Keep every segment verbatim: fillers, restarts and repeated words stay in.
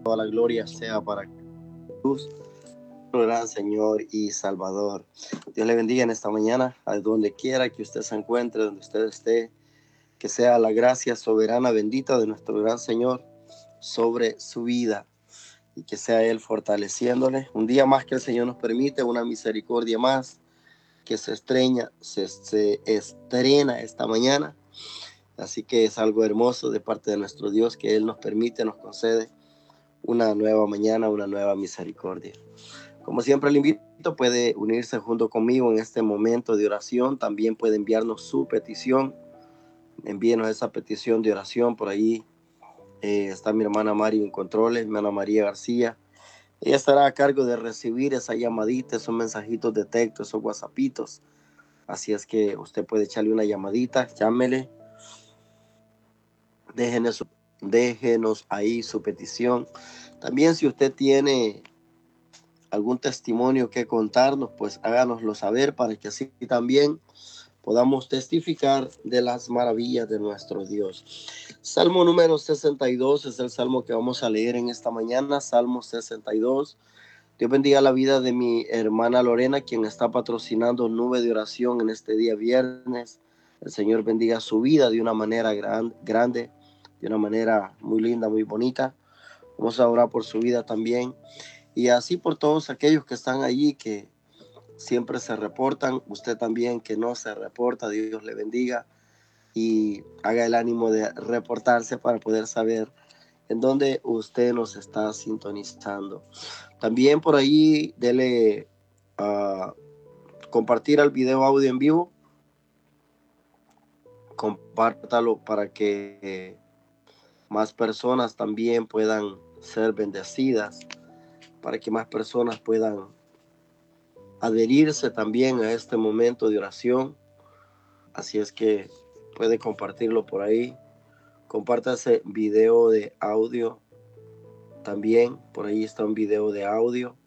toda la gloria sea para Jesús, nuestro gran Señor y Salvador. Dios le bendiga en esta mañana, a donde quiera que usted se encuentre, donde usted esté, que sea la gracia soberana bendita de nuestro gran Señor sobre su vida y que sea Él fortaleciéndole. Un día más que el Señor nos permite, una misericordia más que se estrena, se, se estrena esta mañana. Así que es algo hermoso de parte de nuestro Dios que Él nos permite, nos concede una nueva mañana, una nueva misericordia. Como siempre le invito, puede unirse junto conmigo en este momento de oración. También puede enviarnos su petición. Envíenos esa petición de oración por ahí. Eh, está mi hermana Mari en controles, mi hermana María García. Ella estará a cargo de recibir esa llamadita, esos mensajitos de texto, esos whatsappitos. Así es que usted puede echarle una llamadita, llámele. Déjenos, déjenos ahí su petición. También si usted tiene algún testimonio que contarnos, pues háganoslo saber para que así también podamos testificar de las maravillas de nuestro Dios. Salmo número sesenta y dos es el salmo que vamos a leer en esta mañana. Salmo sesenta y dos. Dios bendiga la vida de mi hermana Lorena, quien está patrocinando Nube de Oración en este día viernes. El Señor bendiga su vida de una manera gran, grande, de una manera muy linda, muy bonita. Vamos a orar por su vida también. Y así por todos aquellos que están allí, que siempre se reportan. Usted también que no se reporta, Dios le bendiga. Y haga el ánimo de reportarse para poder saber en dónde usted nos está sintonizando. También por ahí dele a uh, compartir el video audio en vivo. Compártalo para que más personas también puedan ser bendecidas, para que más personas puedan adherirse también a este momento de oración. Así es que puede compartirlo por ahí. Comparta ese video de audio también. Por ahí está un video de audio.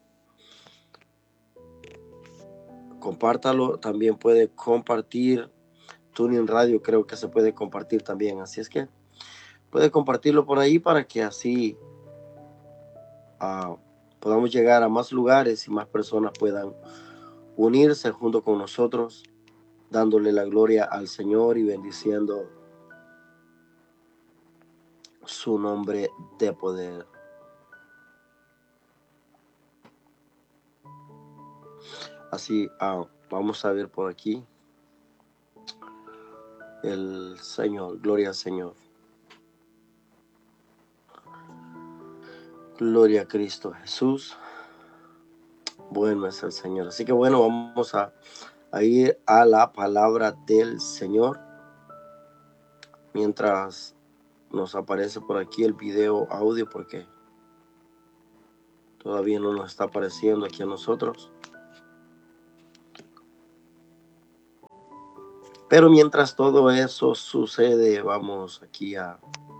Compártalo. También puede compartir Tuning Radio, creo que se puede compartir también. Así es que puede compartirlo por ahí para que así uh, podamos llegar a más lugares y más personas puedan unirse junto con nosotros, dándole la gloria al Señor y bendiciendo su nombre de poder. Así, uh, vamos a ver por aquí el Señor, gloria al Señor. Gloria a Cristo Jesús. Bueno es el Señor. Así que bueno, vamos a, a ir a la palabra del Señor. Mientras nos aparece por aquí el video audio, porque todavía no nos está apareciendo aquí a nosotros. Pero mientras todo eso sucede, vamos aquí a,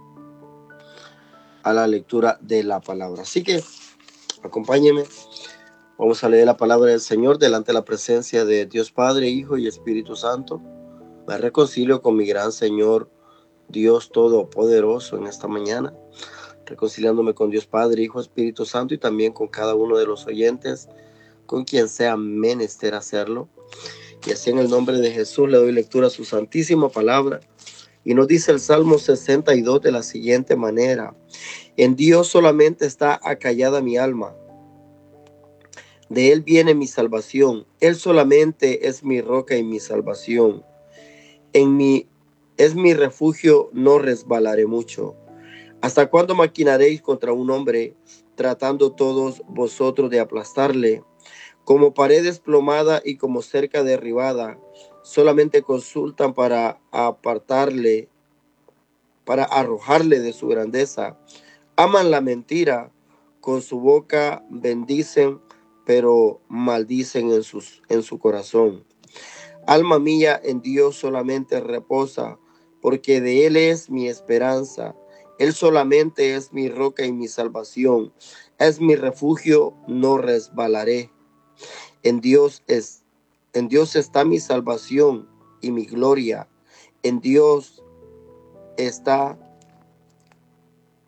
a la lectura de la palabra. Así que acompáñenme. Vamos a leer la palabra del Señor delante de la presencia de Dios Padre, Hijo y Espíritu Santo. Me reconcilio con mi gran Señor, Dios Todopoderoso, en esta mañana, reconciliándome con Dios Padre, Hijo, Espíritu Santo y también con cada uno de los oyentes, con quien sea menester hacerlo. Y así en el nombre de Jesús le doy lectura a su santísima palabra. Y nos dice el Salmo sesenta y dos de la siguiente manera: en Dios solamente está acallada mi alma. De Él viene mi salvación. Él solamente es mi roca y mi salvación. En mí es mi refugio, no resbalaré mucho. ¿Hasta cuándo maquinaréis contra un hombre, tratando todos vosotros de aplastarle? Como pared desplomada y como cerca derribada, solamente consultan para apartarle, para arrojarle de su grandeza. Aman la mentira, con su boca bendicen, pero maldicen en, sus, en su corazón. Alma mía, en Dios solamente reposa, porque de Él es mi esperanza. Él solamente es mi roca y mi salvación. Es mi refugio, no resbalaré. En Dios es, en Dios está mi salvación y mi gloria. En Dios está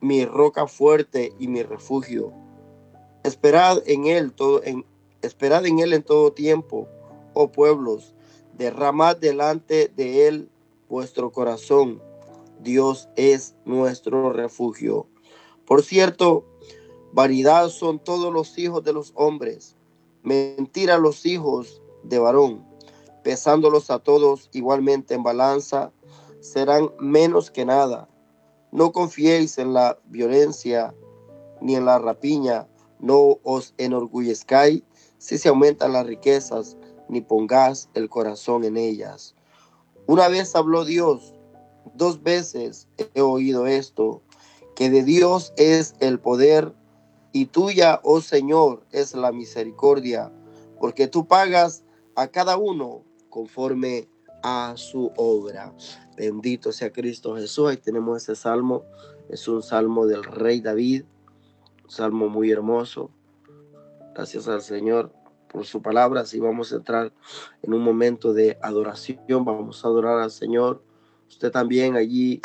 mi roca fuerte y mi refugio. Esperad en él todo, en, esperad en él en todo tiempo, oh pueblos, derramad delante de él vuestro corazón. Dios es nuestro refugio. Por cierto, vanidad son todos los hijos de los hombres, mentira los hijos de varón. Pesándolos a todos igualmente en balanza, serán menos que nada. No confiéis en la violencia ni en la rapiña, no os enorgullezcáis si se aumentan las riquezas, ni pongáis el corazón en ellas. Una vez habló Dios, dos veces he oído esto, que de Dios es el poder, y tuya, oh Señor, es la misericordia, porque tú pagas a cada uno conforme a su obra. Bendito sea Cristo Jesús. Ahí tenemos ese salmo. Es un salmo del rey David. Un salmo muy hermoso. Gracias al Señor por su palabra. Así vamos a entrar en un momento de adoración. Vamos a adorar al Señor. Usted también allí,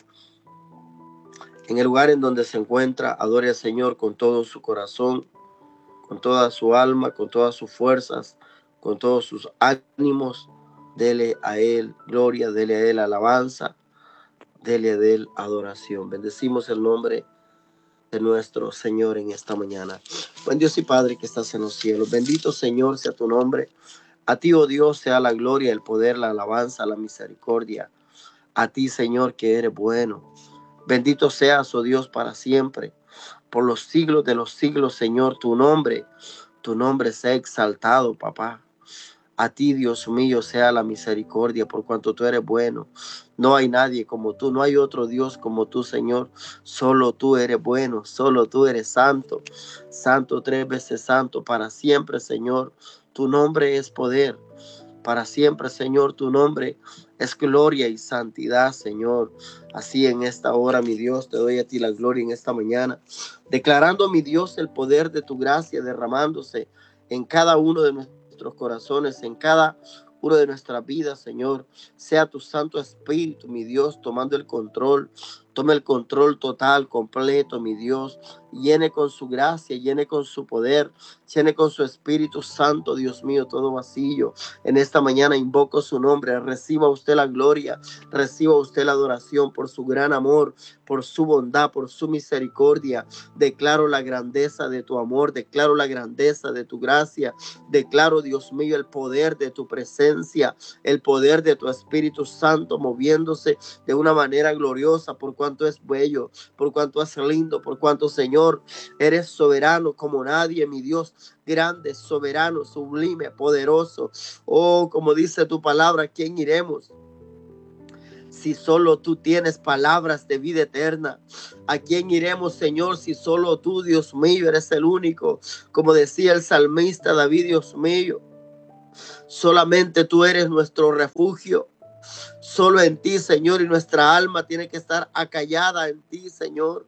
en el lugar en donde se encuentra, adore al Señor con todo su corazón, con toda su alma, con todas sus fuerzas, con todos sus ánimos. Dele a Él gloria, dele a Él alabanza, dele a Él adoración. Bendecimos el nombre de nuestro Señor en esta mañana. Buen Dios y Padre que estás en los cielos, bendito Señor sea tu nombre. A ti, oh Dios, sea la gloria, el poder, la alabanza, la misericordia. A ti, Señor, que eres bueno. Bendito seas, oh Dios, para siempre. Por los siglos de los siglos, Señor, tu nombre, tu nombre sea exaltado, papá. A ti, Dios mío, sea la misericordia, por cuanto tú eres bueno. No hay nadie como tú, no hay otro Dios como tú, Señor. Solo tú eres bueno, solo tú eres santo. Santo, tres veces santo, para siempre, Señor. Tu nombre es poder. Para siempre, Señor, tu nombre es gloria y santidad, Señor. Así en esta hora, mi Dios, te doy a ti la gloria en esta mañana, declarando, mi Dios, el poder de tu gracia derramándose en cada uno de nuestros corazones, en cada uno de nuestras vidas, Señor. Sea tu Santo Espíritu, mi Dios, tomando el control. Tome el control total, completo, mi Dios. Llene con su gracia, llene con su poder, llene con su Espíritu Santo, Dios mío, todo vacío. En esta mañana invoco su nombre. Reciba usted la gloria, reciba usted la adoración por su gran amor, por su bondad, por su misericordia. Declaro la grandeza de tu amor, declaro la grandeza de tu gracia, declaro, Dios mío, el poder de tu presencia, el poder de tu Espíritu Santo moviéndose de una manera gloriosa, por cuanto es bello, por cuanto es lindo, por cuanto, Señor, eres soberano como nadie, mi Dios, grande, soberano, sublime, poderoso. Oh, como dice tu palabra, ¿a quién iremos? Si solo tú tienes palabras de vida eterna. ¿A quién iremos, Señor, si solo tú, Dios mío, eres el único? Como decía el salmista David, Dios mío, solamente tú eres nuestro refugio. Solo en ti, Señor, y nuestra alma tiene que estar acallada en ti, Señor.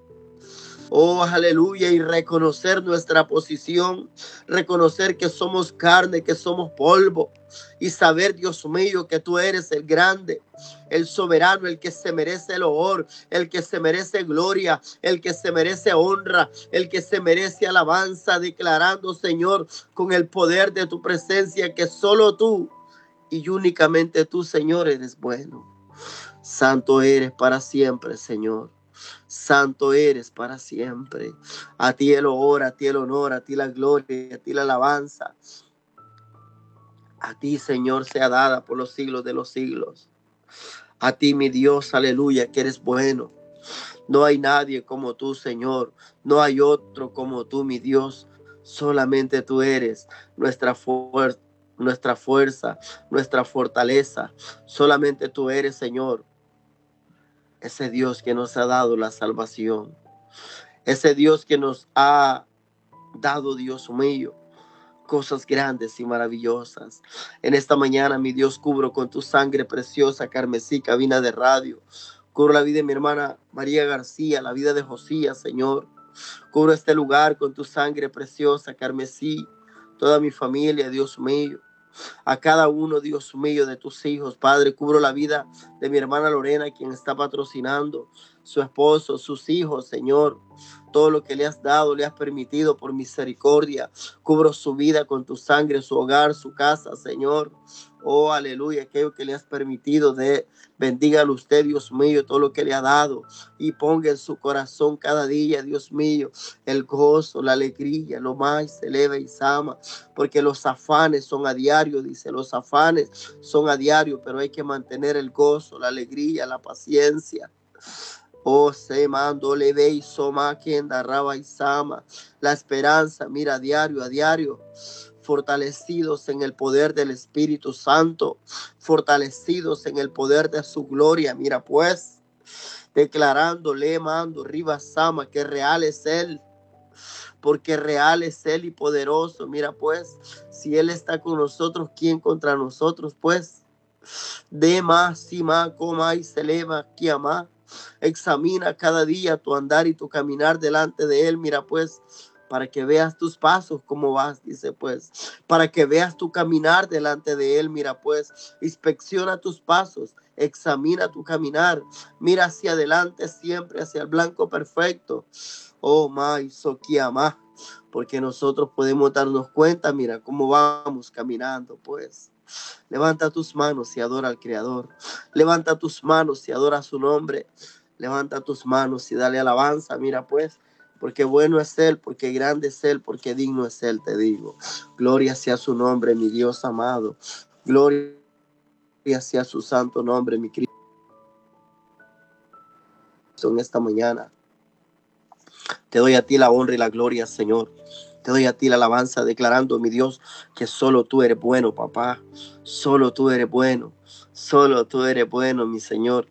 Oh, aleluya, y reconocer nuestra posición, reconocer que somos carne, que somos polvo, y saber, Dios mío, que tú eres el grande, el soberano, el que se merece el honor, el que se merece gloria, el que se merece honra, el que se merece alabanza, declarando, Señor, con el poder de tu presencia, que solo tú y únicamente tú, Señor, eres bueno. Santo eres para siempre, Señor. Santo eres para siempre. A ti el honor, a ti el honor, a ti la gloria, a ti la alabanza. A ti, Señor, sea dada por los siglos de los siglos. A ti, mi Dios, aleluya, que eres bueno. No hay nadie como tú, Señor. No hay otro como tú, mi Dios. Solamente tú eres nuestra fuerza, nuestra fuerza, nuestra fortaleza. Solamente tú eres, Señor, ese Dios que nos ha dado la salvación. Ese Dios que nos ha dado, Dios mío, cosas grandes y maravillosas. En esta mañana, mi Dios, cubro con tu sangre preciosa, carmesí, cabina de radio. Cubro la vida de mi hermana María García, la vida de Josías, Señor. Cubro este lugar con tu sangre preciosa, carmesí, toda mi familia, Dios mío. A cada uno, Dios mío, de tus hijos, Padre, cubro la vida de mi hermana Lorena, quien está patrocinando su esposo, sus hijos, Señor. Todo lo que le has dado, le has permitido por misericordia. Cubro su vida con tu sangre, su hogar, su casa, Señor. Oh, aleluya, aquello que le has permitido, de bendígalo usted, Dios mío, todo lo que le ha dado. Y ponga en su corazón cada día, Dios mío, el gozo, la alegría, lo más se eleva y sama. Porque los afanes son a diario, dice, los afanes son a diario, pero hay que mantener el gozo, la alegría, la paciencia. Oh, se mando le ve y soma quien darraba y sama. La esperanza, mira, a diario, a diario. Fortalecidos en el poder del Espíritu Santo. Fortalecidos en el poder de su gloria. Mira, pues, declarando, le mando, riba sama, que real es Él. Porque real es Él y poderoso. Mira, pues, si Él está con nosotros, ¿quién contra nosotros? Pues, de más, si más, coma y se eleva, aquí a más. Examina cada día tu andar y tu caminar delante de Él. Mira, pues, para que veas tus pasos, cómo vas, dice, pues, para que veas tu caminar delante de Él. Mira, pues, inspecciona tus pasos, examina tu caminar, mira hacia adelante siempre, hacia el blanco perfecto. Oh, my, soquiama, porque nosotros podemos darnos cuenta, mira, cómo vamos caminando, pues. Levanta tus manos y adora al Creador. Levanta tus manos y adora su nombre. Levanta tus manos y dale alabanza. Mira, pues, porque bueno es Él, porque grande es Él, porque digno es Él, te digo. Gloria sea su nombre, mi Dios amado. Gloria sea su santo nombre, mi Cristo. En esta mañana te doy a ti la honra y la gloria, Señor. Te doy a ti la alabanza, declarando, mi Dios, que solo tú eres bueno, papá. Solo tú eres bueno. Solo tú eres bueno, mi Señor.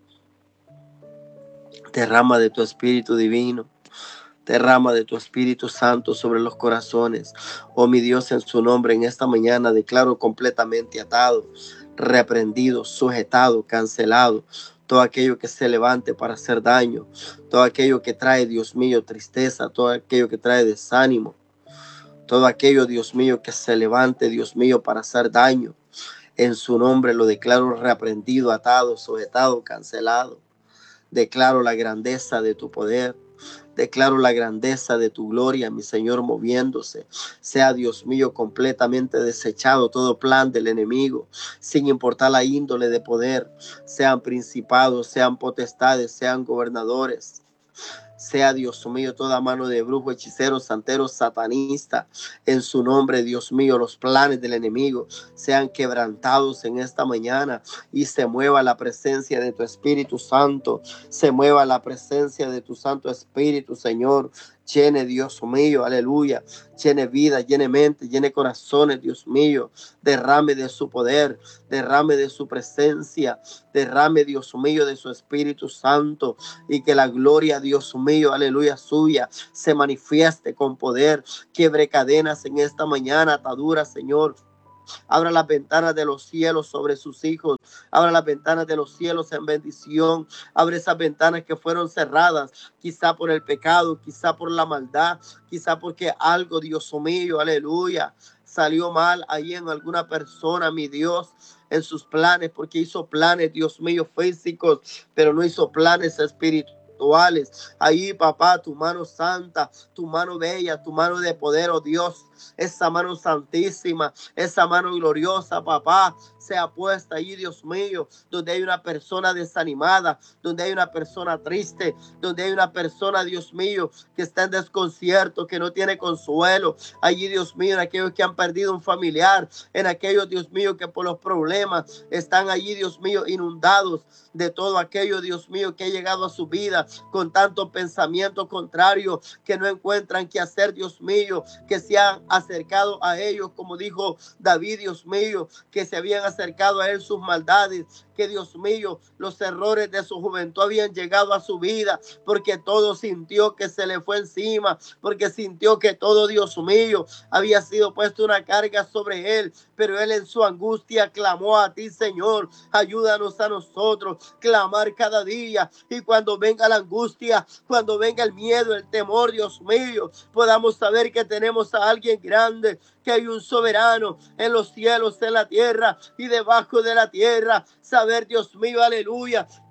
Derrama de tu Espíritu divino. Derrama de tu Espíritu Santo sobre los corazones. Oh, mi Dios, en su nombre, en esta mañana declaro completamente atado, reprendido, sujetado, cancelado todo aquello que se levante para hacer daño, todo aquello que trae, Dios mío, tristeza, todo aquello que trae desánimo. Todo aquello, Dios mío, que se levante, Dios mío, para hacer daño. En su nombre lo declaro reprendido, atado, sujetado, cancelado. Declaro la grandeza de tu poder. Declaro la grandeza de tu gloria, mi Señor, moviéndose. Sea, Dios mío, completamente desechado todo plan del enemigo, sin importar la índole de poder. Sean principados, sean potestades, sean gobernadores. Sea, Dios mío, toda mano de brujo, hechicero, santero, satanista. En su nombre, Dios mío, los planes del enemigo sean quebrantados en esta mañana y se mueva la presencia de tu Espíritu Santo. Se mueva la presencia de tu Santo Espíritu, Señor. Llene, Dios mío, aleluya. Llene vida, llene mente, llene corazones, Dios mío. Derrame de su poder, derrame de su presencia, derrame, Dios mío, de su Espíritu Santo. Y que la gloria, Dios mío, aleluya, suya, se manifieste con poder. Quiebre cadenas en esta mañana, ataduras, Señor. Abra las ventanas de los cielos sobre sus hijos. Abra las ventanas de los cielos en bendición. Abre esas ventanas que fueron cerradas, quizá por el pecado, quizá por la maldad, quizá porque algo, Dios mío, aleluya, salió mal ahí en alguna persona, mi Dios, en sus planes, porque hizo planes, Dios mío, físicos, pero no hizo planes espirituales. Ahí, papá, tu mano santa, tu mano bella, tu mano de poder, oh Dios, esa mano santísima, esa mano gloriosa, papá, sea puesta ahí, Dios mío, donde hay una persona desanimada, donde hay una persona triste, donde hay una persona, Dios mío, que está en desconcierto, que no tiene consuelo. Allí, Dios mío, en aquellos que han perdido un familiar, en aquellos, Dios mío, que por los problemas están allí, Dios mío, inundados de todo aquello, Dios mío, que ha llegado a su vida con tantos pensamientos contrarios que no encuentran qué hacer, Dios mío, que se han acercado a ellos, como dijo David, Dios mío, que se habían acercado a él sus maldades, que Dios mío, los errores de su juventud habían llegado a su vida, porque todo sintió que se le fue encima, porque sintió que todo, Dios mío, había sido puesto una carga sobre él, pero él en su angustia clamó a ti, Señor. Ayúdanos a nosotros clamar cada día, y cuando venga la angustia, cuando venga el miedo, el temor, Dios mío, podamos saber que tenemos a alguien grande, que hay un soberano en los cielos, en la tierra y debajo de la tierra. Saber, Dios mío, aleluya,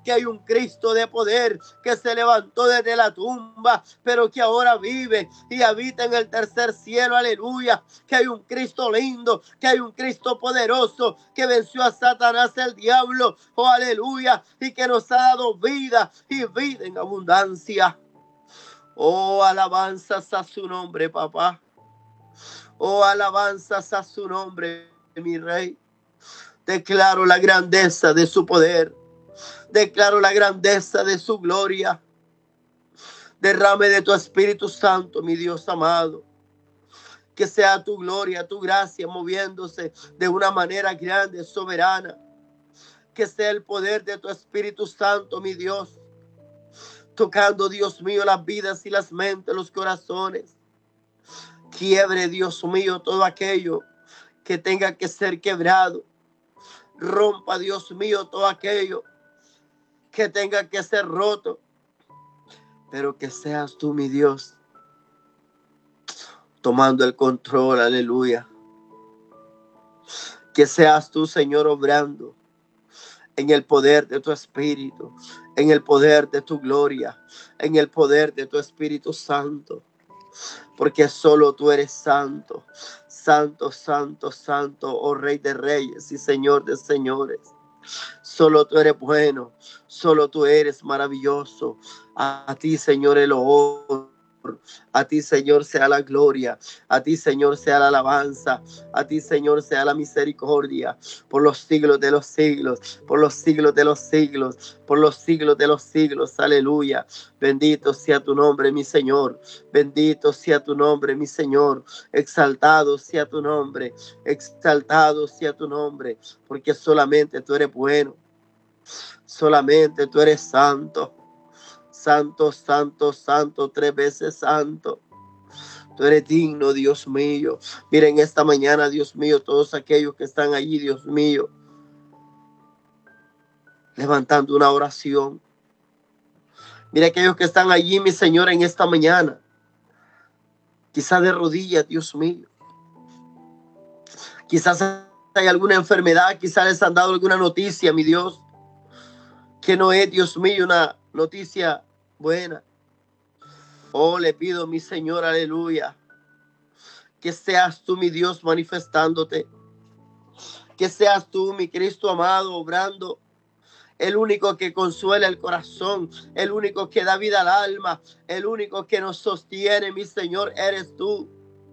que hay un Cristo de poder que se levantó desde la tumba, pero que ahora vive y habita en el tercer cielo, aleluya, que hay un Cristo lindo, que hay un Cristo poderoso que venció a Satanás, el diablo, oh aleluya, y que nos ha dado vida y vida en abundancia. Oh, alabanzas a su nombre, papá. Oh, alabanzas a su nombre, mi rey. Declaro la grandeza de su poder. Declaro la grandeza de su gloria. Derrame de tu Espíritu Santo, mi Dios amado. Que sea tu gloria, tu gracia moviéndose de una manera grande, soberana. Que sea el poder de tu Espíritu Santo, mi Dios. Tocando, Dios mío, las vidas y las mentes, los corazones. Quiebre, Dios mío, todo aquello que tenga que ser quebrado. Rompa, Dios mío, todo aquello que tenga que ser roto. Pero que seas tú, mi Dios, tomando el control, aleluya. Que seas tú, Señor, obrando en el poder de tu Espíritu, en el poder de tu gloria, en el poder de tu Espíritu Santo. Porque solo tú eres santo, santo, santo, santo, oh Rey de Reyes y Señor de Señores. Solo tú eres bueno, solo tú eres maravilloso. A ti, Señor, el honor. A ti, Señor, sea la gloria. A ti, Señor, sea la alabanza. A ti, Señor, sea la misericordia. Por los siglos de los siglos. Por los siglos de los siglos. Por los siglos de los siglos. Aleluya. Bendito sea tu nombre, mi Señor. Bendito sea tu nombre, mi Señor. Exaltado sea tu nombre. Exaltado sea tu nombre. Porque solamente tú eres bueno. Solamente tú eres santo. Santo, santo, santo, tres veces santo. Tú eres digno, Dios mío. Miren esta mañana, Dios mío, todos aquellos que están allí, Dios mío, levantando una oración. Mira aquellos que están allí, mi Señor, en esta mañana. Quizás de rodillas, Dios mío. Quizás hay alguna enfermedad, quizás les han dado alguna noticia, mi Dios, que no es, Dios mío, una noticia buena. Oh, le pido, mi Señor, aleluya, que seas tú, mi Dios, manifestándote. Que seas tú, mi Cristo amado, obrando. El único que consuela el corazón. El único que da vida al alma. El único que nos sostiene, mi Señor, eres tú.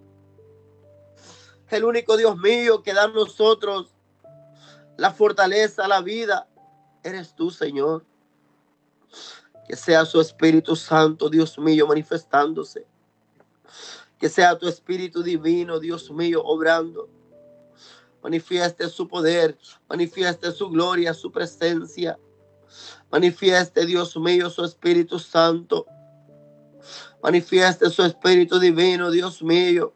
El único, Dios mío, que da a nosotros la fortaleza, la vida, eres tú, Señor. Que sea su Espíritu Santo, Dios mío, manifestándose. Que sea tu Espíritu Divino, Dios mío, obrando. Manifieste su poder, manifieste su gloria, su presencia. Manifieste, Dios mío, su Espíritu Santo. Manifieste su Espíritu Divino, Dios mío.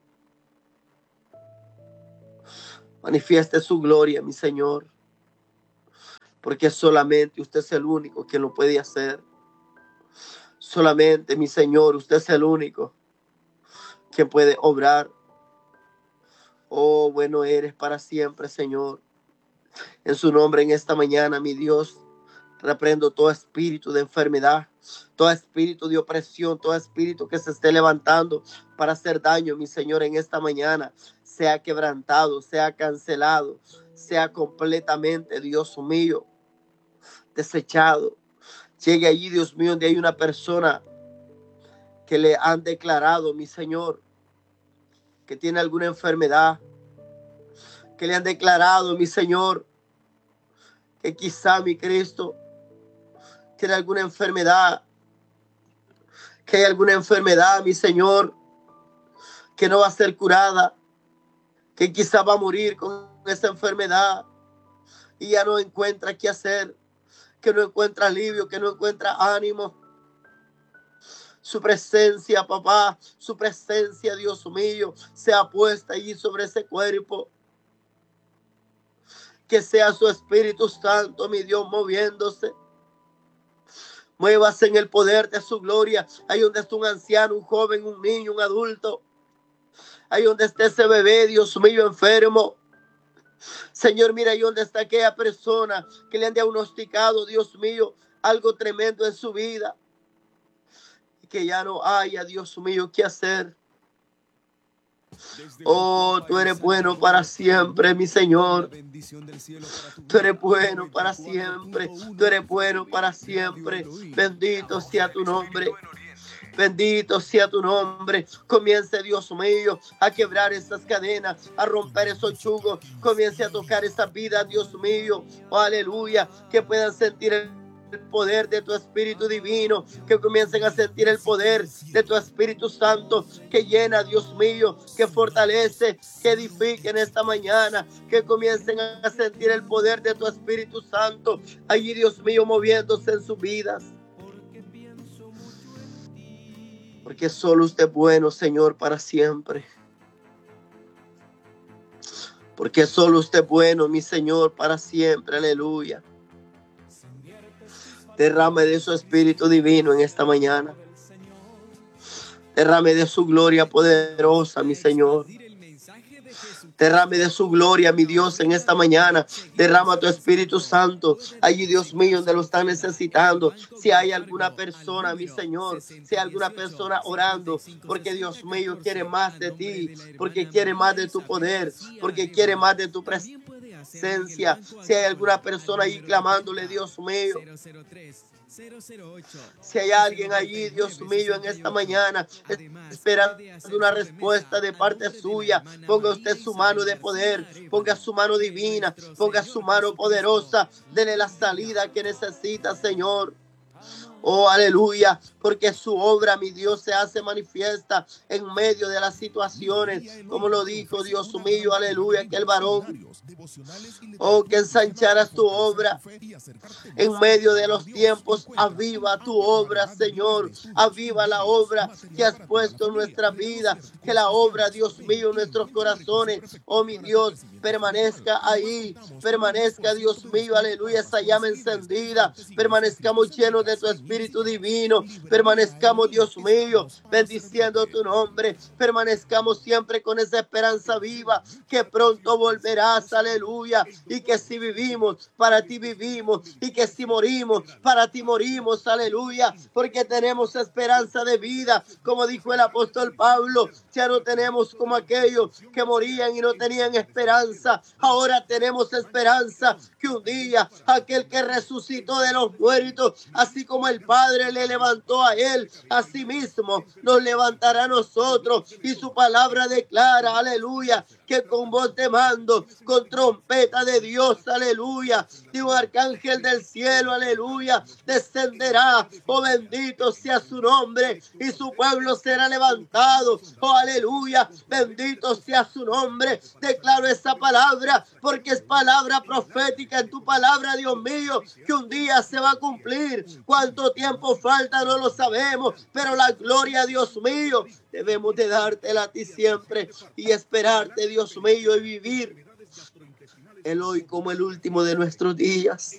Manifieste su gloria, mi Señor. Porque solamente usted es el único que lo puede hacer. Solamente, mi Señor, usted es el único que puede obrar. Oh, bueno eres para siempre, Señor. En su nombre, en esta mañana, mi Dios, reprendo todo espíritu de enfermedad, todo espíritu de opresión, todo espíritu que se esté levantando para hacer daño, mi Señor, en esta mañana, sea quebrantado, sea cancelado, sea completamente, Dios mío, desechado. Llegue allí, Dios mío, donde hay una persona que le han declarado, mi Señor, que tiene alguna enfermedad, que le han declarado, mi Señor, que quizá, mi Cristo, tiene alguna enfermedad, que hay alguna enfermedad, mi Señor, que no va a ser curada, que quizá va a morir con esa enfermedad y ya no encuentra qué hacer, que no encuentra alivio, que no encuentra ánimo. Su presencia, papá, su presencia, Dios mío, sea puesta allí sobre ese cuerpo. Que sea su Espíritu Santo, mi Dios, moviéndose. Muévase en el poder de su gloria. Ahí donde está un anciano, un joven, un niño, un adulto. Ahí donde está ese bebé, Dios mío, enfermo. Señor, mira ahí donde está aquella persona que le han diagnosticado, Dios mío, algo tremendo en su vida, y que ya no haya, Dios mío, qué hacer. Oh, tú eres bueno para siempre, mi Señor. Tú eres bueno para siempre. Tú eres bueno para siempre. Bendito sea tu nombre. Bendito sea tu nombre. Comience, Dios mío, a quebrar esas cadenas, a romper esos yugos. Comience a tocar esa vida, Dios mío. Oh, aleluya. Que puedan sentir el el poder de tu Espíritu Divino, que comiencen a sentir el poder de tu Espíritu Santo, que llena, Dios mío, que fortalece, que edifique en esta mañana, que comiencen a sentir el poder de tu Espíritu Santo, allí, Dios mío, moviéndose en sus vidas. Porque solo usted es bueno, Señor, para siempre. Porque solo usted es bueno, mi Señor, para siempre. Aleluya. Derrame de su Espíritu Divino en esta mañana. Derrame de su gloria poderosa, mi Señor. Derrame de su gloria, mi Dios, en esta mañana. Derrama tu Espíritu Santo allí, Dios mío, donde lo están necesitando. Si hay alguna persona, mi Señor, si hay alguna persona orando, porque Dios mío quiere más de ti, porque quiere más de tu poder, porque quiere más de tu presencia. Si hay alguna persona ahí clamándole, Dios mío. Si hay alguien allí, Dios mío, en esta mañana esperando una respuesta de parte suya, ponga usted su mano de poder, ponga su mano divina, ponga su mano poderosa, dele la salida que necesita, Señor. Oh, aleluya, porque su obra, mi Dios, se hace manifiesta en medio de las situaciones, como lo dijo Dios mío, aleluya, aquel varón. Oh, que ensancharas tu obra en medio de los tiempos. Aviva tu obra, Señor. Aviva la obra que has puesto en nuestra vida. Que la obra, Dios mío, en nuestros corazones, oh mi Dios, permanezca ahí. Permanezca, Dios mío, aleluya, esa llama encendida. Permanezcamos llenos de tu Espíritu Divino. Permanezcamos, Dios mío, bendiciendo tu nombre. Permanezcamos siempre con esa esperanza viva que pronto volverás, aleluya. Y que si vivimos, para ti vivimos. Y que si morimos, para ti morimos, aleluya. Porque tenemos esperanza de vida, como dijo el apóstol Pablo. Ya no tenemos como aquellos que morían y no tenían esperanza. Ahora tenemos esperanza que un día aquel que resucitó de los muertos, así como el Padre le levantó a él, así mismo nos levantará a nosotros. Y su palabra declara, aleluya, que con voz de mando, con trompeta de Dios, aleluya, de un arcángel del cielo, aleluya, descenderá. Oh, bendito sea su nombre, y su pueblo será levantado. Oh, aleluya, bendito sea su nombre. Declaro esa palabra porque es palabra profética en tu palabra, Dios mío, que un día se va a cumplir. Cuánto tiempo falta no lo sabemos, pero la gloria, Dios mío, debemos de dártela a ti siempre y esperarte, Dios mío, y vivir el hoy como el último de nuestros días.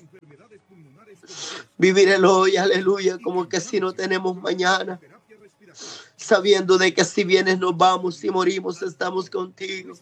Vivir el hoy, aleluya, como que si no tenemos mañana, sabiendo de que si vienes nos vamos, si morimos estamos contigo.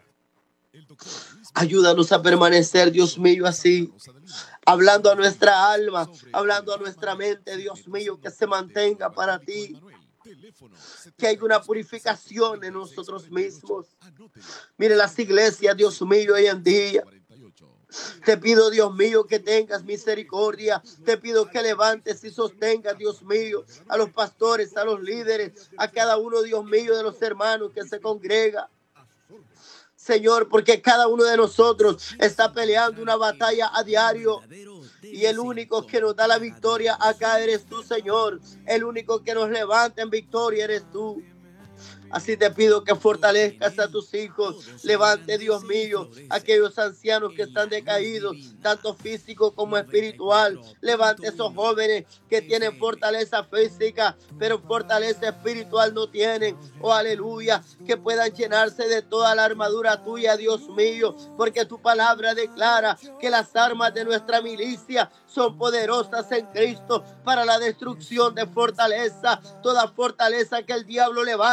Ayúdanos a permanecer, Dios mío, así, hablando a nuestra alma, hablando a nuestra mente, Dios mío, que se mantenga para ti. Que haya una purificación en nosotros mismos. Mire las iglesias, Dios mío, hoy en día. Te pido, Dios mío, que tengas misericordia. Te pido que levantes y sostengas, Dios mío, a los pastores, a los líderes, a cada uno, Dios mío, de los hermanos que se congrega. Señor, porque cada uno de nosotros está peleando una batalla a diario. Y el único que nos da la victoria acá eres tú, Señor. El único que nos levanta en victoria eres tú. Así te pido que fortalezcas a tus hijos. Levante, Dios mío, aquellos ancianos que están decaídos, tanto físico como espiritual. Levante esos jóvenes que tienen fortaleza física, pero fortaleza espiritual no tienen. Oh, aleluya, que puedan llenarse de toda la armadura tuya, Dios mío, porque tu palabra declara que las armas de nuestra milicia son poderosas en Cristo para la destrucción de fortaleza. Toda fortaleza que el diablo levante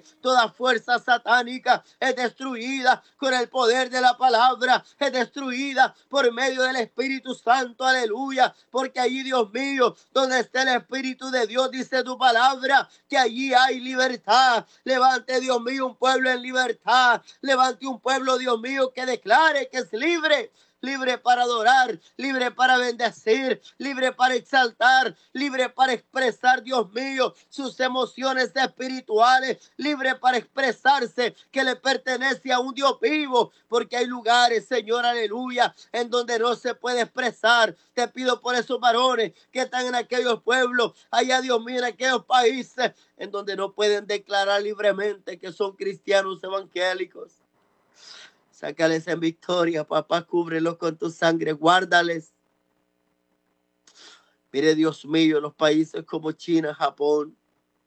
toda fuerza satánica es destruida con el poder de la palabra, es destruida por medio del Espíritu Santo, aleluya, porque allí, Dios mío, donde está el Espíritu de Dios, dice tu palabra, que allí hay libertad. Levante, Dios mío, un pueblo en libertad, levante un pueblo, Dios mío, que declare que es libre, libre para adorar, libre para bendecir, libre para exaltar, libre para expresar, Dios mío, sus emociones espirituales, libre para expresarse que le pertenece a un Dios vivo, porque hay lugares, Señor, aleluya, en donde no se puede expresar. Te pido por esos varones que están en aquellos pueblos, allá, Dios mío, en aquellos países en donde no pueden declarar libremente que son cristianos evangélicos. Sácales en victoria, papá, cúbrelos con tu sangre, guárdales. Mire, Dios mío, los países como China, Japón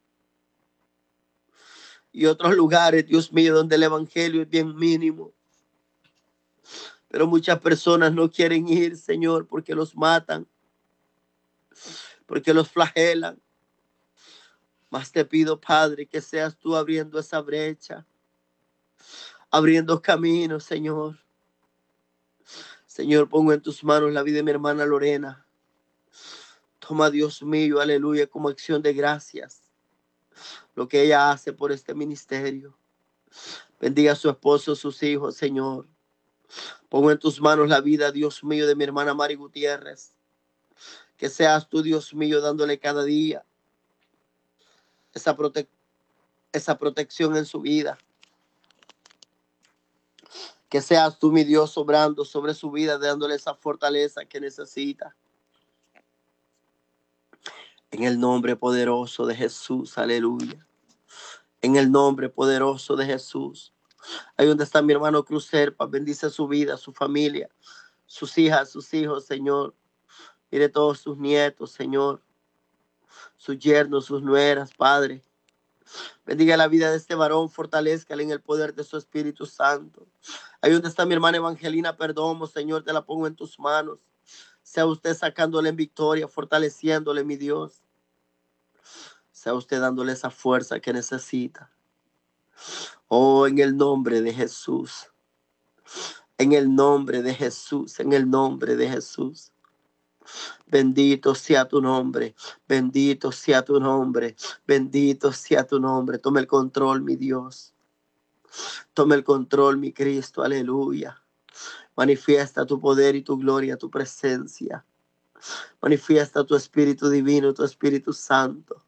y otros lugares, Dios mío, donde el evangelio es bien mínimo. Pero muchas personas no quieren ir, Señor, porque los matan, porque los flagelan. Mas te pido, Padre, que seas tú abriendo esa brecha, abriendo caminos, Señor. Señor, pongo en tus manos la vida de mi hermana Lorena. Toma, Dios mío, aleluya, como acción de gracias lo que ella hace por este ministerio. Bendiga a su esposo, sus hijos, Señor. Pongo en tus manos la vida, Dios mío, de mi hermana Mari Gutiérrez. Que seas tú, Dios mío, dándole cada día esa, prote esa protección en su vida. Que seas tú, mi Dios, obrando sobre su vida, dándole esa fortaleza que necesita. En el nombre poderoso de Jesús, aleluya. En el nombre poderoso de Jesús. Ahí donde está mi hermano Cruz Serpa, bendice su vida, su familia, sus hijas, sus hijos, Señor. Mire todos sus nietos, Señor. Sus yernos, sus nueras, Padre. Bendiga la vida de este varón, fortalezcale en el poder de su Espíritu Santo. Ahí donde está mi hermana Evangelina Perdomo, Señor, te la pongo en tus manos. Sea usted sacándole en victoria, fortaleciéndole, mi Dios. Sea usted dándole esa fuerza que necesita. Oh, en el nombre de Jesús. En el nombre de Jesús. En el nombre de Jesús. Bendito sea tu nombre. Bendito sea tu nombre. Bendito sea tu nombre. Toma el control, mi Dios. Toma el control, mi Cristo. Aleluya. Manifiesta tu poder y tu gloria, tu presencia. Manifiesta tu Espíritu Divino, tu Espíritu Santo.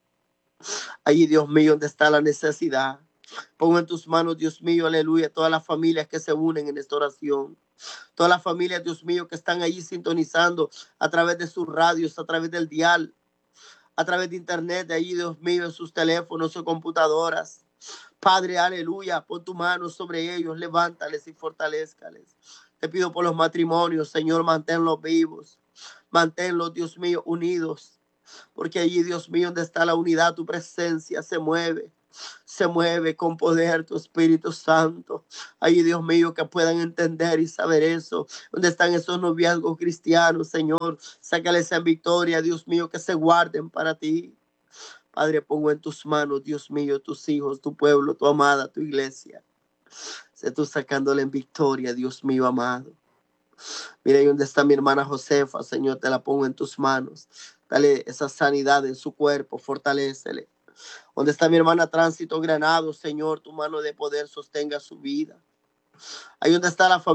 Allí, Dios mío, donde está la necesidad. Pongo en tus manos, Dios mío, aleluya, todas las familias que se unen en esta oración. Todas las familias, Dios mío, que están allí sintonizando a través de sus radios, a través del dial, a través de internet, de allí, Dios mío, en sus teléfonos o computadoras. Padre, aleluya, pon tu mano sobre ellos, levántales y fortalézcales. Te pido por los matrimonios, Señor, manténlos vivos. Manténlos, Dios mío, unidos. Porque allí, Dios mío, donde está la unidad, tu presencia se mueve. Se mueve con poder tu Espíritu Santo. Allí, Dios mío, que puedan entender y saber eso. Donde están esos noviazgos cristianos, Señor. Sácales en victoria, Dios mío, que se guarden para ti. Padre, pongo en tus manos, Dios mío, tus hijos, tu pueblo, tu amada, tu iglesia. Sé tú sacándole en victoria, Dios mío amado. Mira ahí donde está mi hermana Josefa, Señor, te la pongo en tus manos. Dale esa sanidad en su cuerpo, fortalécele. Donde está mi hermana Tránsito Granado, Señor, tu mano de poder sostenga su vida. Ahí donde está la familia.